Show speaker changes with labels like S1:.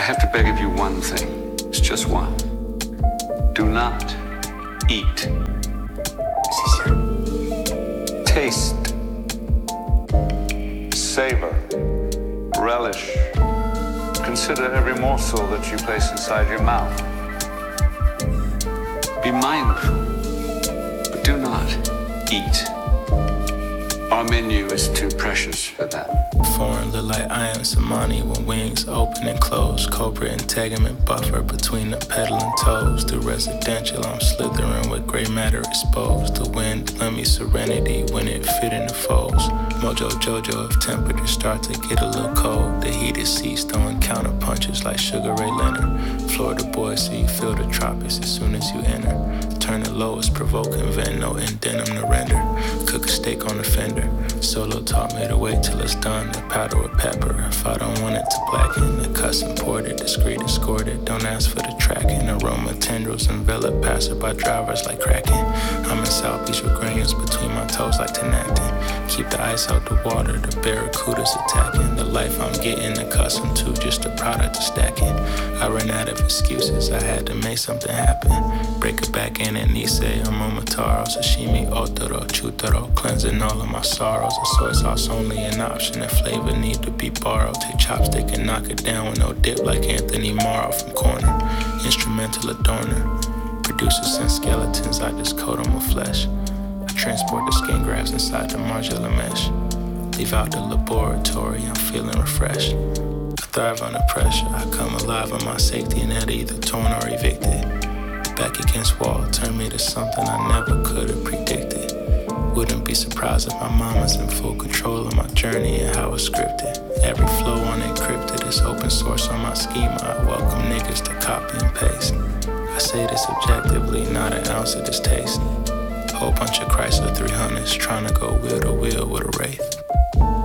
S1: have to beg of you one thing. It's just one. Do not eat. Taste. Savor. Relish. Consider every morsel that you place inside your mouth. Be mindful, but do not eat. Our menu is too precious for that.
S2: Foreign look like I am Samani when wings open and close. Cobra integument buffer between the pedal and toes. The residential, I'm slithering with gray matter exposed. The wind lend me serenity when it fit in the folds. Mojo Jojo if temperatures start to get a little cold. The heated seats throwing counter punches like Sugar Ray Leonard. Florida boy, so you feel the tropics as soon as you enter. Turn the lowest, provoking vent, no in denim to render. Cook a steak on the fender. Solo taught me to wait till it's done. The powder with pepper. If I don't want it to blacken, the custom ported, discreet escorted. Don't ask for the tracking. Aroma tendrils envelop passerby drivers like cracking. I'm in South Beach with granules between my toes like Tenactin. Keep the ice out the water, the barracudas attacking. The life I'm getting accustomed to, just a product of stacking. I ran out of excuses, I had to make something happen. Break it back in and Nisei, Momotaro, sashimi, otoro, chutaro. Cleansing all of my sorrows, a soy sauce only an option. That flavor need to be borrowed. Take chopstick and knock it down with no dip like Anthony Morrow from Corner. Instrumental adorner. Producers and skeletons, I just coat them with flesh. I transport the skin grafts inside the modular mesh. Leave out the laboratory, I'm feeling refreshed. I thrive under pressure, I come alive on my safety net, either torn or evicted. Back against wall, turn me to something I never could have predicted. Wouldn't be surprised if my mama's in full control of my journey and how it's scripted. Every flow unencrypted is open source on my schema. I welcome niggas to copy and paste. I say this objectively, not an ounce of this taste. Whole bunch of Chrysler 300s trying to go wheel to wheel with a Wraith.